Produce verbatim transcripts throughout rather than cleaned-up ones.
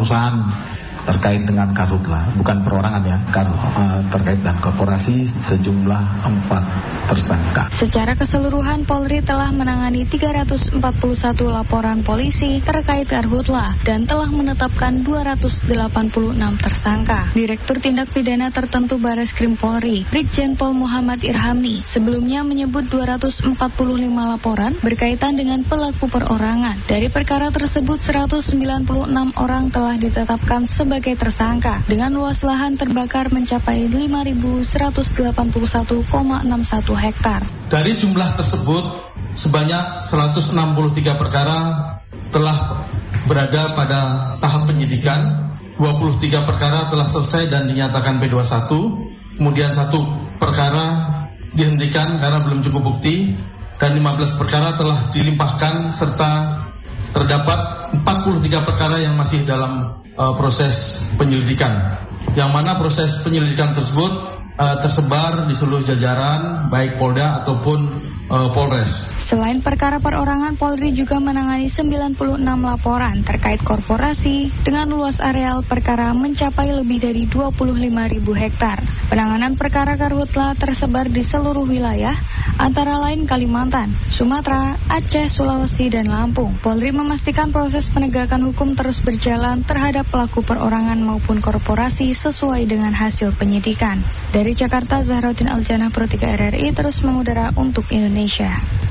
perusahaan terkait dengan karhutla, bukan perorangan ya, kar, uh, terkait dengan korporasi sejumlah empat tersangka. Secara keseluruhan Polri telah menangani tiga ratus empat puluh satu laporan polisi terkait karhutla dan telah menetapkan dua ratus delapan puluh enam tersangka. Direktur Tindak Pidana Tertentu Bareskrim Polri, Brigjen Pol Muhammad Irhamni, sebelumnya menyebut dua ratus empat puluh lima laporan berkaitan dengan pelaku perorangan. Dari perkara tersebut seratus sembilan puluh enam orang telah ditetapkan sebagai sebagai tersangka dengan luas lahan terbakar mencapai lima ribu seratus delapan puluh satu koma enam satu hektar. Dari jumlah tersebut, sebanyak seratus enam puluh tiga perkara telah berada pada tahap penyidikan, dua puluh tiga perkara telah selesai dan dinyatakan P dua puluh satu, kemudian satu perkara dihentikan karena belum cukup bukti, dan lima belas perkara telah dilimpahkan serta terdapat empat puluh tiga perkara yang masih dalam Uh, proses penyelidikan, yang mana proses penyelidikan tersebut uh, tersebar di seluruh jajaran baik Polda ataupun uh, Polres. Selain perkara perorangan, Polri juga menangani sembilan puluh enam laporan terkait korporasi dengan luas areal perkara mencapai lebih dari dua puluh lima ribu hektar. Penanganan perkara karhutla tersebar di seluruh wilayah, antara lain Kalimantan, Sumatera, Aceh, Sulawesi, dan Lampung. Polri memastikan proses penegakan hukum terus berjalan terhadap pelaku perorangan maupun korporasi sesuai dengan hasil penyidikan. Dari Jakarta, Zahraudin Aljana, Pro tiga R R I, terus mengudara untuk Indonesia.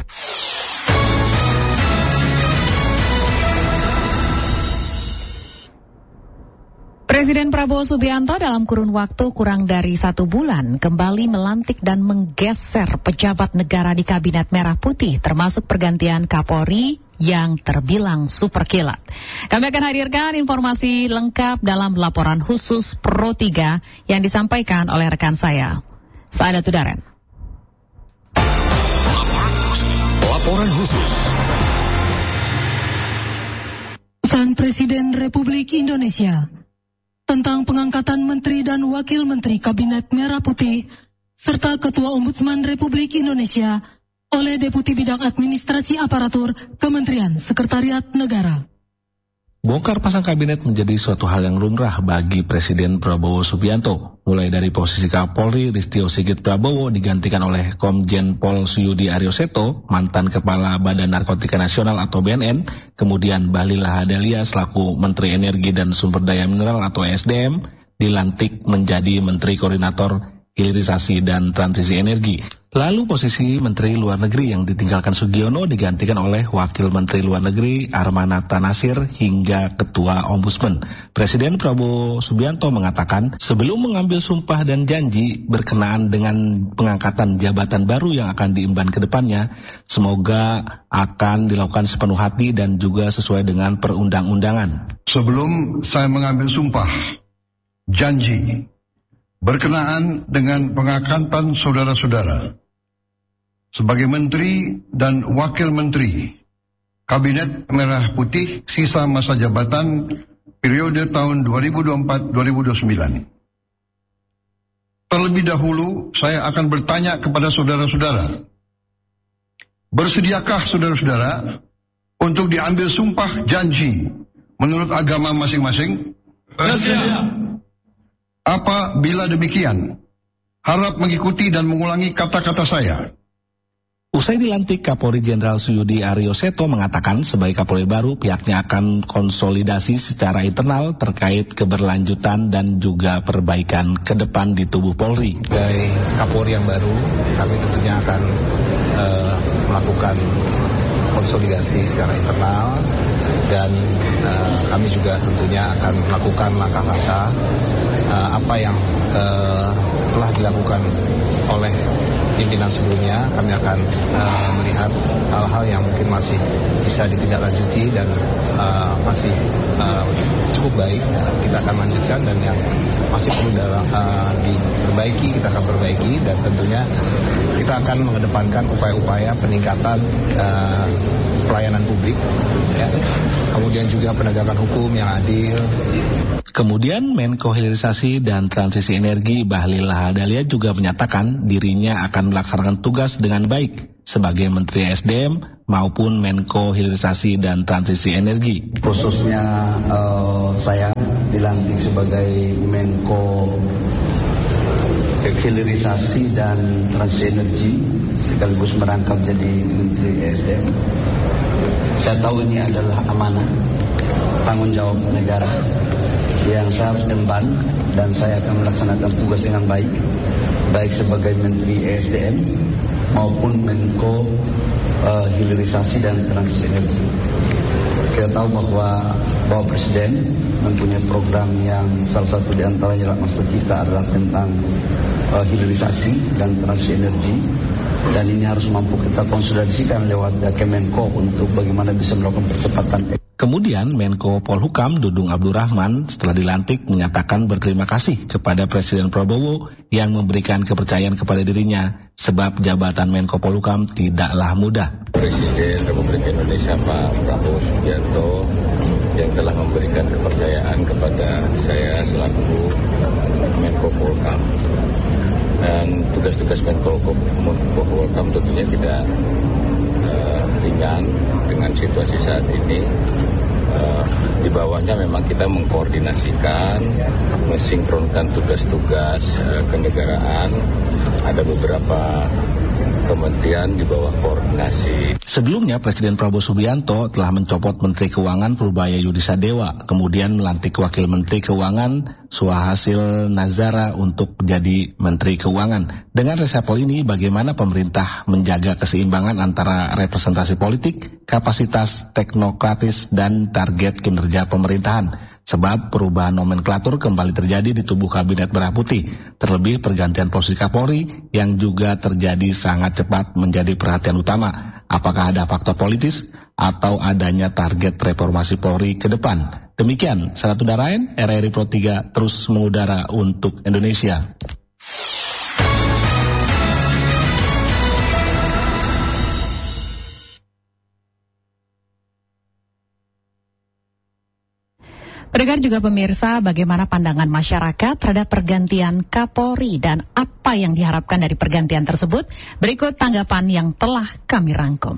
Presiden Prabowo Subianto dalam kurun waktu kurang dari satu bulan kembali melantik dan menggeser pejabat negara di Kabinet Merah Putih, termasuk pergantian Kapolri yang terbilang super kilat. Kami akan hadirkan informasi lengkap dalam laporan khusus Pro tiga yang disampaikan oleh rekan saya, Saada Tudaren. Laporan khusus. Sang Presiden Republik Indonesia tentang pengangkatan Menteri dan Wakil Menteri Kabinet Merah Putih serta Ketua Ombudsman Republik Indonesia oleh Deputi Bidang Administrasi Aparatur Kementerian Sekretariat Negara. Bongkar pasang kabinet menjadi suatu hal yang lumrah bagi Presiden Prabowo Subianto. Mulai dari posisi Kapolri Listio Sigit Prabowo digantikan oleh Komjen Pol Suyudi Arioseto, mantan Kepala Badan Narkotika Nasional atau B N N, kemudian Bahlil Lahadalia selaku Menteri Energi dan Sumber Daya Mineral atau S D M, dilantik menjadi Menteri Koordinator Hilirisasi dan Transisi Energi. Lalu posisi Menteri Luar Negeri yang ditinggalkan Sugiono digantikan oleh Wakil Menteri Luar Negeri Armanata Nasir hingga Ketua Ombudsman. Presiden Prabowo Subianto mengatakan sebelum mengambil sumpah dan janji berkenaan dengan pengangkatan jabatan baru yang akan diemban ke depannya, semoga akan dilakukan sepenuh hati dan juga sesuai dengan perundang-undangan. Sebelum saya mengambil sumpah, janji berkenaan dengan pengangkatan saudara-saudara sebagai Menteri dan Wakil Menteri Kabinet Merah Putih sisa masa jabatan periode tahun dua ribu dua puluh empat sampai dua ribu dua puluh sembilan. Terlebih dahulu saya akan bertanya kepada saudara-saudara, bersediakah saudara-saudara untuk diambil sumpah janji menurut agama masing-masing? Bersedia. Apabila demikian, harap mengikuti dan mengulangi kata-kata saya. Usai dilantik, Kapolri Jenderal Suyudi Arioseto mengatakan sebagai Kapolri baru pihaknya akan konsolidasi secara internal terkait keberlanjutan dan juga perbaikan ke depan di tubuh Polri. Sebagai Kapolri yang baru, kami tentunya akan uh, melakukan konsolidasi secara internal dan uh, kami juga tentunya akan melakukan langkah-langkah uh, apa yang uh, telah dilakukan oleh pimpinan sebelumnya. Kami akan uh, melihat hal-hal yang mungkin masih bisa ditindaklanjuti dan uh, masih uh, cukup baik, kita akan lanjutkan, dan yang masih perlu dalam, uh, diperbaiki kita akan perbaiki, dan tentunya kita akan mengedepankan upaya-upaya peningkatan uh, pelayanan publik, ya. Kemudian juga penegakan hukum yang adil. Kemudian Menko Hilirisasi dan Transisi Energi Bahlil Lahadalia juga menyatakan dirinya akan melaksanakan tugas dengan baik sebagai Menteri S D M maupun Menko Hilirisasi dan Transisi Energi. Khususnya uh, saya dilantik sebagai Menko Hilirisasi dan Transition Energy sekaligus merangkap jadi Menteri E S D M. Saya tahu ini adalah amanah, tanggung jawab negara yang saya harus emban, dan saya akan melaksanakan tugas dengan baik, baik sebagai Menteri E S D M maupun Menko uh, Hilirisasi dan Transition Energy. Kita tahu bahwa Bapak Presiden mempunyai program yang salah satu di antaranya adalah master kita adalah tentang uh, hilirisasi dan transition energi, dan ini harus mampu kita konsolidasikan lewat uh, Kemenko untuk bagaimana bisa melakukan percepatan. Kemudian Menko Polhukam Dudung Abdul Rahman setelah dilantik menyatakan berterima kasih kepada Presiden Prabowo yang memberikan kepercayaan kepada dirinya, sebab jabatan Menko Polhukam tidaklah mudah. Presiden Republik Indonesia Pak Prabowo Subianto yang telah memberikan kepercayaan kepada saya selaku Menko Polhukam, dan tugas-tugas Menko Polhukam tentunya tidak uh, ringan dengan situasi saat ini. Uh, di bawahnya memang kita mengkoordinasikan, mensinkronkan tugas-tugas uh, kenegaraan. Ada beberapa kementerian di bawah koordinasi. Sebelumnya Presiden Prabowo Subianto telah mencopot Menteri Keuangan Purbaya Yudi Sadewa, kemudian melantik Wakil Menteri Keuangan Suhasil Nazara untuk menjadi Menteri Keuangan. Dengan reshuffle ini, bagaimana pemerintah menjaga keseimbangan antara representasi politik, kapasitas teknokratis, dan target kinerja pemerintahan? Sebab perubahan nomenklatur kembali terjadi di tubuh Kabinet Merah Putih, terlebih pergantian posisi Kapolri yang juga terjadi sangat cepat menjadi perhatian utama. Apakah ada faktor politis atau adanya target reformasi Polri ke depan? Demikian, Salat Udarain, R R I Pro tiga terus mengudara untuk Indonesia. Pendengar juga pemirsa, bagaimana pandangan masyarakat terhadap pergantian Kapolri dan apa yang diharapkan dari pergantian tersebut? Berikut tanggapan yang telah kami rangkum.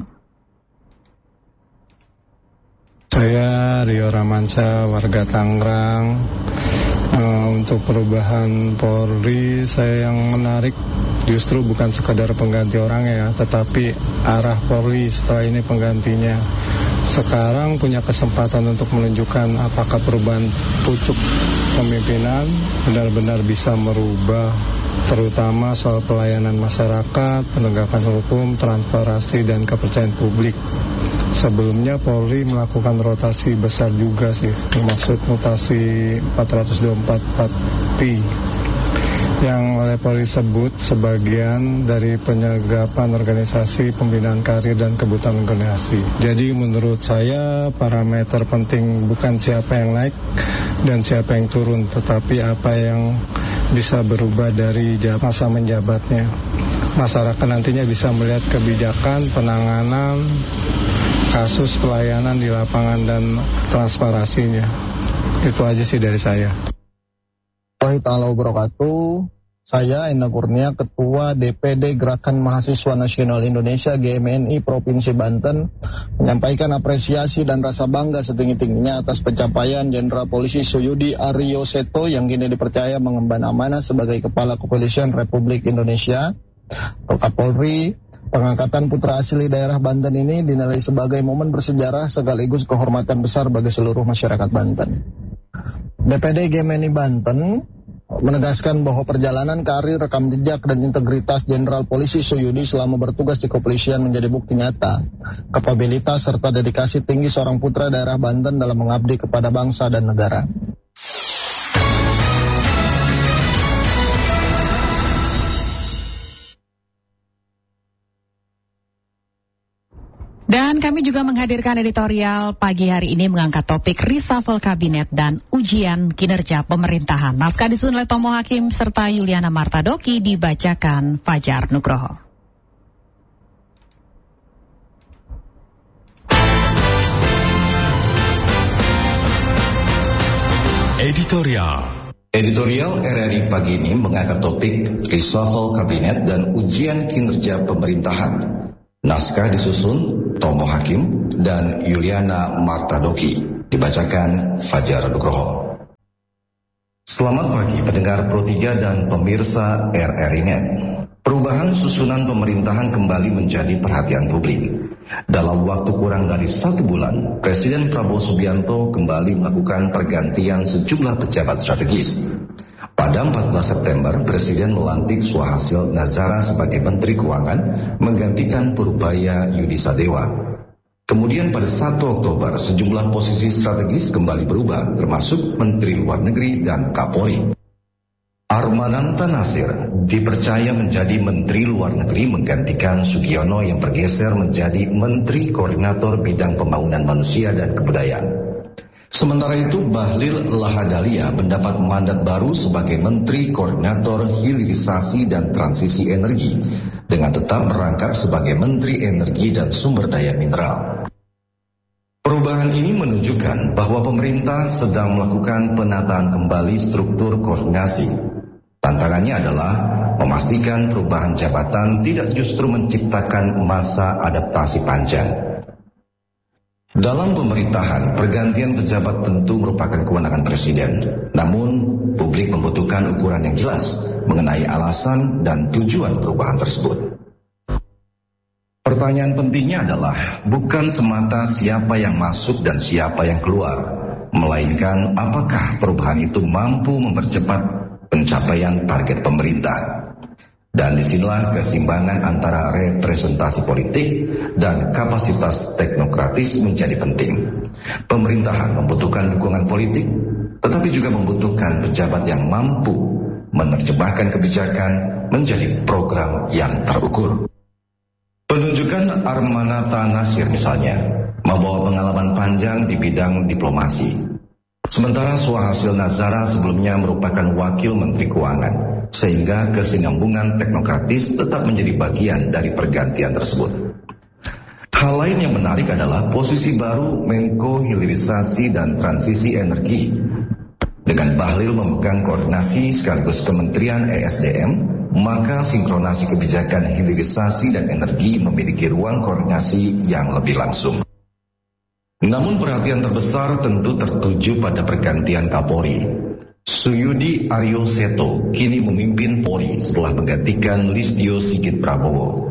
Saya Rio Ramansyah, warga Tangerang. Uh, untuk perubahan Polri, saya yang menarik justru bukan sekadar pengganti orang ya, tetapi arah Polri setelah ini penggantinya. Sekarang punya kesempatan untuk menunjukkan apakah perubahan pucuk pemimpinan benar-benar bisa merubah, terutama soal pelayanan masyarakat, penegakan hukum, transparansi, dan kepercayaan publik. Sebelumnya Polri melakukan rotasi besar juga sih, maksud mutasi empat ratus dua puluh empat P yang oleh Polri sebut sebagian dari penyergapan organisasi, pembinaan karir, dan kebutuhan organisasi. Jadi menurut saya parameter penting bukan siapa yang naik dan siapa yang turun, tetapi apa yang bisa berubah dari masa menjabatnya. Masyarakat nantinya bisa melihat kebijakan, penanganan kasus, pelayanan di lapangan, dan transparansinya. Itu aja sih dari saya. Waalaikumsalam wabarakatuh. Saya Enda Kurnia, Ketua D P D Gerakan Mahasiswa Nasional Indonesia G M N I Provinsi Banten, menyampaikan apresiasi dan rasa bangga setinggi-tingginya atas pencapaian Jenderal Polisi Suyudi Aryo Seto yang kini dipercaya mengemban amanah sebagai Kepala Kepolisian Republik Indonesia atau Kapolri. Pengangkatan putra asli daerah Banten ini dinilai sebagai momen bersejarah sekaligus kehormatan besar bagi seluruh masyarakat Banten. D P D G M N I Banten menegaskan bahwa perjalanan karir, rekam jejak, dan integritas Jenderal Polisi Suyudi selama bertugas di kepolisian menjadi bukti nyata kapabilitas serta dedikasi tinggi seorang putra daerah Banten dalam mengabdi kepada bangsa dan negara. Dan kami juga menghadirkan editorial pagi hari ini mengangkat topik reshuffle kabinet dan ujian kinerja pemerintahan. Naskah disusun oleh Tomo Hakim serta Yuliana Martadoki, dibacakan Fajar Nugroho. Editorial Editorial R R I pagi ini mengangkat topik reshuffle kabinet dan ujian kinerja pemerintahan. Naskah disusun Tomo Hakim dan Yuliana Martadoki, dibacakan Fajar Nugroho. Selamat pagi pendengar Pro tiga dan pemirsa R R I Net. Perubahan susunan pemerintahan kembali menjadi perhatian publik. Dalam waktu kurang dari satu bulan, Presiden Prabowo Subianto kembali melakukan pergantian sejumlah pejabat strategis. Pada empat belas September, Presiden melantik Suhasil Nazara sebagai Menteri Keuangan, menggantikan Purbaya Yudi Sadewa. Kemudian pada satu Oktober, sejumlah posisi strategis kembali berubah, termasuk Menteri Luar Negeri dan Kapolri. Armananta Nasir dipercaya menjadi Menteri Luar Negeri menggantikan Sugiono yang bergeser menjadi Menteri Koordinator Bidang Pembangunan Manusia dan Kebudayaan. Sementara itu, Bahlil Lahadalia mendapat mandat baru sebagai Menteri Koordinator Hilirisasi dan Transisi Energi, dengan tetap merangkap sebagai Menteri Energi dan Sumber Daya Mineral. Perubahan ini menunjukkan bahwa pemerintah sedang melakukan penataan kembali struktur koordinasi. Tantangannya adalah memastikan perubahan jabatan tidak justru menciptakan masa adaptasi panjang. Dalam pemerintahan, pergantian pejabat tentu merupakan kewenangan Presiden. Namun, publik membutuhkan ukuran yang jelas mengenai alasan dan tujuan perubahan tersebut. Pertanyaan pentingnya adalah bukan semata siapa yang masuk dan siapa yang keluar, melainkan apakah perubahan itu mampu mempercepat pencapaian target pemerintah. Dan disinilah keseimbangan antara representasi politik dan kapasitas teknokratis menjadi penting. Pemerintahan membutuhkan dukungan politik, tetapi juga membutuhkan pejabat yang mampu menerjemahkan kebijakan menjadi program yang terukur. Penunjukan Armanata Nasir misalnya membawa pengalaman panjang di bidang diplomasi. Sementara Suhasil Nazara sebelumnya merupakan Wakil Menteri Keuangan, sehingga kesinambungan teknokratis tetap menjadi bagian dari pergantian tersebut. Hal lain yang menarik adalah posisi baru Menko Hilirisasi dan Transisi Energi. Dengan Bahlil memegang koordinasi sekaligus Kementerian E S D M, maka sinkronasi kebijakan hilirisasi dan energi memiliki ruang koordinasi yang lebih langsung. Namun perhatian terbesar tentu tertuju pada pergantian Kapolri. Suyudi Aryo Seto kini memimpin Polri setelah menggantikan Listio Sigit Prabowo.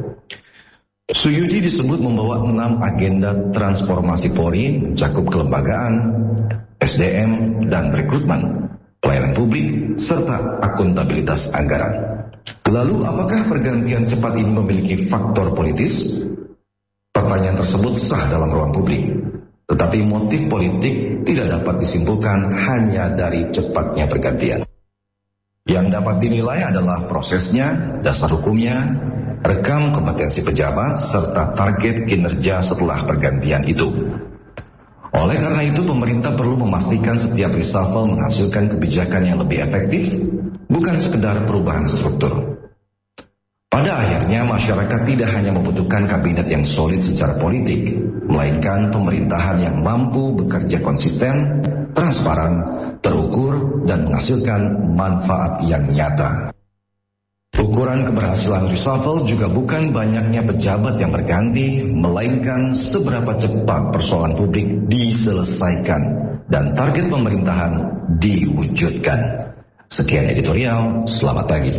Suyudi disebut membawa enam agenda transformasi Polri, mencakup kelembagaan, S D M, dan rekrutmen, pelayanan publik, serta akuntabilitas anggaran. Lalu apakah pergantian cepat ini memiliki faktor politis? Pertanyaan tersebut sah dalam ruang publik. Tetapi motif politik tidak dapat disimpulkan hanya dari cepatnya pergantian. Yang dapat dinilai adalah prosesnya, dasar hukumnya, rekam kompetensi pejabat, serta target kinerja setelah pergantian itu. Oleh karena itu, pemerintah perlu memastikan setiap reshuffle menghasilkan kebijakan yang lebih efektif, bukan sekedar perubahan struktur. Pada akhirnya, masyarakat tidak hanya membutuhkan kabinet yang solid secara politik, melainkan pemerintahan yang mampu bekerja konsisten, transparan, terukur, dan menghasilkan manfaat yang nyata. Ukuran keberhasilan reshuffle juga bukan banyaknya pejabat yang berganti, melainkan seberapa cepat persoalan publik diselesaikan dan target pemerintahan diwujudkan. Sekian editorial, selamat pagi.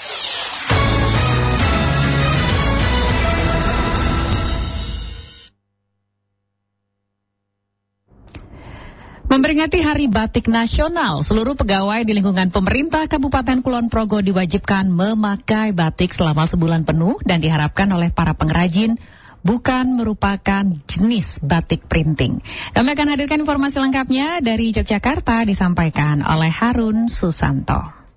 Memperingati Hari Batik Nasional, seluruh pegawai di lingkungan pemerintah Kabupaten Kulon Progo diwajibkan memakai batik selama sebulan penuh dan diharapkan oleh para pengrajin bukan merupakan jenis batik printing. Kami akan hadirkan informasi lengkapnya dari Yogyakarta, disampaikan oleh Harun Susanto.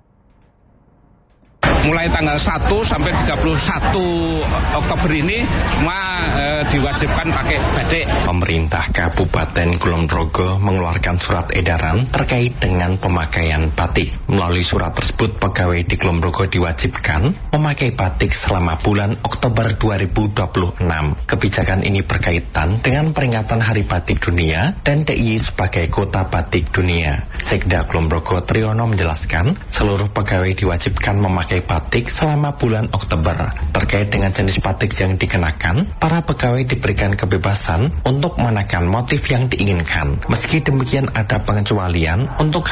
Mulai tanggal satu sampai tiga puluh satu Oktober ini semua e, diwajibkan pakai batik. Pemerintah Kabupaten Kulon Progo mengeluarkan surat edaran terkait dengan pemakaian batik. Melalui surat tersebut, pegawai di Kulon Progo diwajibkan memakai batik selama bulan Oktober dua ribu dua puluh enam. Kebijakan ini berkaitan dengan peringatan Hari Batik Dunia dan D I Y sebagai Kota Batik Dunia. Sekda Kulon Progo Triyono menjelaskan, seluruh pegawai diwajibkan memakai batik selama bulan Oktober. Terkait dengan jenis batik yang dikenakan, para pegawai diberikan kebebasan untuk mengenakan motif yang diinginkan. Meski demikian, ada pengecualian untuk